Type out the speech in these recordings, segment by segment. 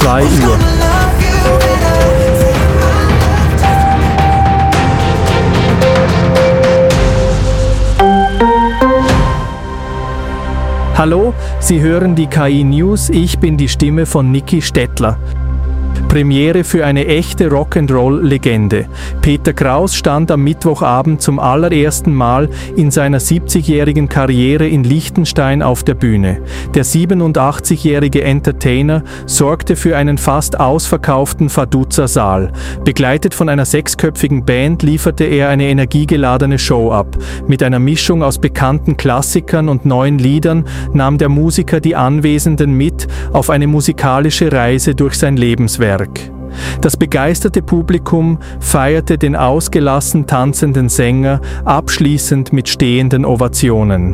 2 Uhr. Hallo, Sie hören die KI News, ich bin die Stimme von Niki Stettler. Premiere für eine echte Rock'n'Roll-Legende. Peter Kraus stand am Mittwochabend zum allerersten Mal in seiner 70-jährigen Karriere in Liechtenstein auf der Bühne. Der 87-jährige Entertainer sorgte für einen fast ausverkauften Vaduz-Saal. Begleitet von einer 6-köpfigen Band lieferte er eine energiegeladene Show ab. Mit einer Mischung aus bekannten Klassikern und neuen Liedern nahm der Musiker die Anwesenden mit auf eine musikalische Reise durch sein Lebenswerk. Das begeisterte Publikum feierte den ausgelassen tanzenden Sänger abschließend mit stehenden Ovationen.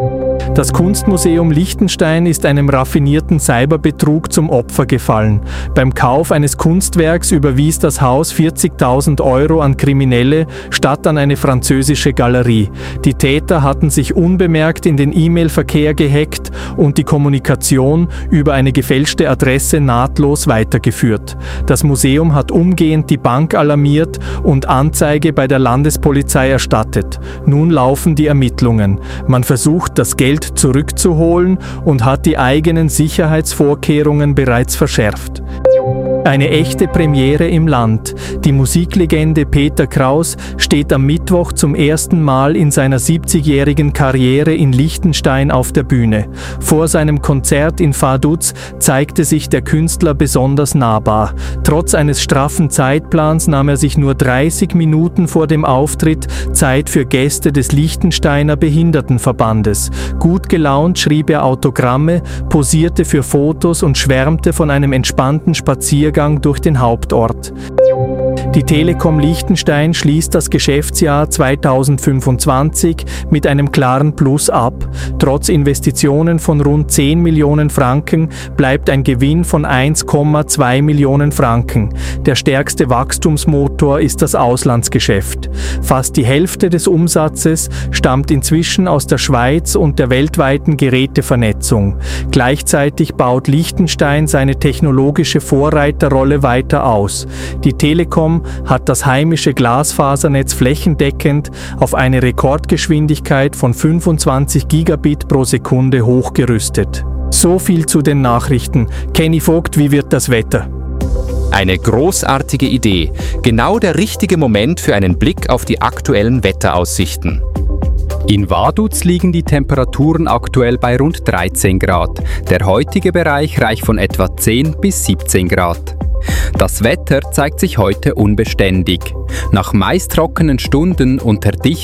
Das Kunstmuseum Liechtenstein ist einem raffinierten Cyberbetrug zum Opfer gefallen. Beim Kauf eines Kunstwerks überwies das Haus 40.000 € an Kriminelle statt an eine französische Galerie. Die Täter hatten sich unbemerkt in den E-Mail-Verkehr gehackt und die Kommunikation über eine gefälschte Adresse nahtlos weitergeführt. Das Museum hat umgehend die Bank alarmiert und Anzeige bei der Landespolizei erstattet. Nun laufen die Ermittlungen. Man versucht, das Geld zurückzuholen und hat die eigenen Sicherheitsvorkehrungen bereits verschärft. Eine echte Premiere im Land. Die Musiklegende Peter Kraus steht am Mittwoch zum ersten Mal in seiner 70-jährigen Karriere in Liechtenstein auf der Bühne. Vor seinem Konzert in Vaduz zeigte sich der Künstler besonders nahbar. Trotz eines straffen Zeitplans nahm er sich nur 30 Minuten vor dem Auftritt Zeit für Gäste des Liechtensteiner Behindertenverbandes. Gut gelaunt schrieb er Autogramme, posierte für Fotos und schwärmte von einem entspannten Spaziergang durch den Hauptort. Die Telekom Liechtenstein schließt das Geschäftsjahr 2025 mit einem klaren Plus ab. Trotz Investitionen von rund 10 Millionen Franken bleibt ein Gewinn von 1,2 Millionen Franken. Der stärkste Wachstumsmotor ist das Auslandsgeschäft. Fast die Hälfte des Umsatzes stammt inzwischen aus der Schweiz und der weltweiten Gerätevernetzung. Gleichzeitig baut Liechtenstein seine technologische Vorreiterrolle weiter aus. Die Telekom hat das heimische Glasfasernetz flächendeckend auf eine Rekordgeschwindigkeit von 25 Gigabit pro Sekunde hochgerüstet. So viel zu den Nachrichten. Kenny Vogt, wie wird das Wetter? Eine großartige Idee. Genau der richtige Moment für einen Blick auf die aktuellen Wetteraussichten. In Vaduz liegen die Temperaturen aktuell bei rund 13 Grad. Der heutige Bereich reicht von etwa 10 bis 17 Grad. Das Wetter zeigt sich heute unbeständig. Nach meist trockenen Stunden unter dichten